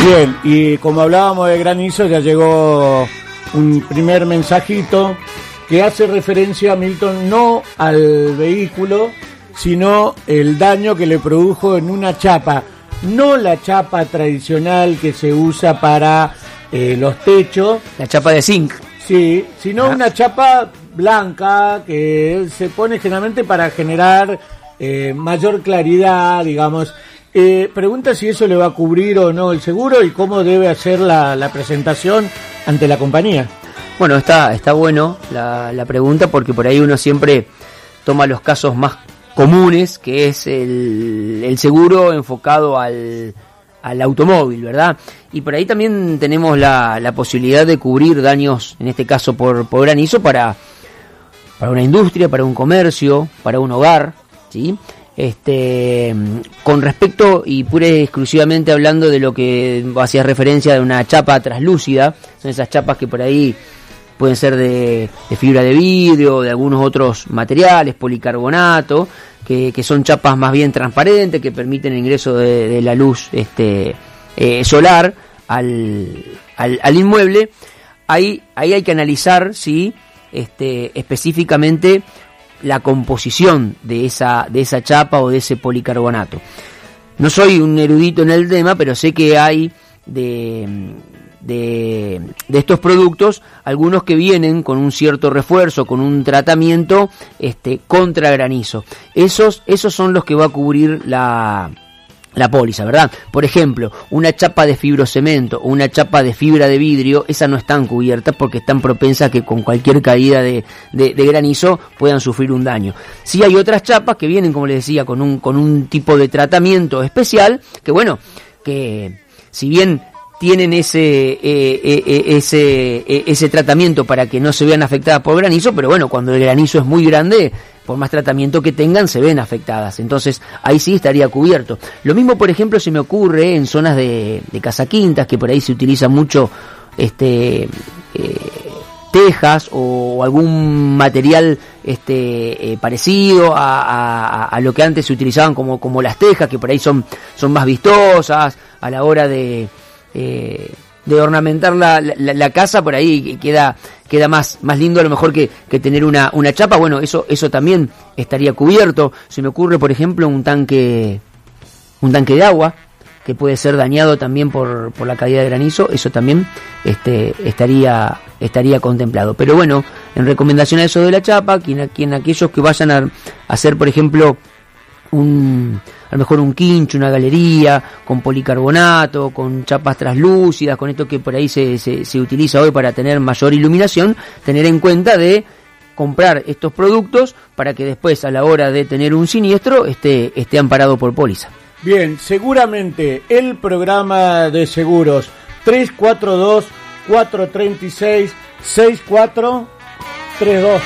Bien, y como hablábamos de granizo, ya llegó un primer mensajito que hace referencia, Milton, no al vehículo, sino el daño que le produjo en una chapa. No la chapa tradicional que se usa para los techos. La chapa de zinc. Sí, sino una chapa blanca que se pone generalmente para generar mayor claridad, digamos. Pregunta si eso le va a cubrir o no el seguro y cómo debe hacer la presentación ante la compañía. Bueno, está bueno la pregunta, porque por ahí uno siempre toma los casos más comunes, que es el seguro enfocado al automóvil, ¿verdad? Y por ahí también tenemos la posibilidad de cubrir daños, en este caso por granizo, para una industria, para un comercio, para un hogar, ¿sí? Con respecto y pura y exclusivamente hablando de lo que hacías referencia de una chapa traslúcida, son esas chapas que por ahí pueden ser de fibra de vidrio, de algunos otros materiales, policarbonato, que son chapas más bien transparentes, que permiten el ingreso de la luz solar al inmueble. Ahí hay que analizar si específicamente la composición de esa chapa o de ese policarbonato. No soy un erudito en el tema, pero sé que hay de estos productos algunos que vienen con un cierto refuerzo, con un tratamiento contra granizo. Esos son los que va a cubrir la póliza, ¿verdad? Por ejemplo, una chapa de fibrocemento o una chapa de fibra de vidrio, esas no están cubiertas porque están propensas a que con cualquier caída de granizo puedan sufrir un daño. Sí hay otras chapas que vienen, como les decía, con un tipo de tratamiento especial, que bueno, que si bien tienen ese tratamiento para que no se vean afectadas por granizo, pero bueno, cuando el granizo es muy grande, por más tratamiento que tengan, se ven afectadas. Entonces, ahí sí estaría cubierto. Lo mismo, por ejemplo, se me ocurre en zonas de casaquintas, que por ahí se utiliza mucho tejas o algún material parecido a lo que antes se utilizaban como las tejas, que por ahí son más vistosas a la hora de ornamentar la casa. Por ahí queda más lindo a lo mejor que tener una chapa. Bueno, eso también estaría cubierto. Se me ocurre, por ejemplo, un tanque de agua que puede ser dañado también por la caída de granizo. Eso también estaría contemplado. Pero bueno, en recomendación a eso de la chapa, quien aquellos que vayan a hacer, por ejemplo, a lo mejor un quincho, una galería con policarbonato, con chapas traslúcidas, con esto que por ahí se utiliza hoy para tener mayor iluminación, tener en cuenta de comprar estos productos para que después, a la hora de tener un siniestro, esté amparado por póliza. Bien, seguramente el programa de seguros 342-436-6432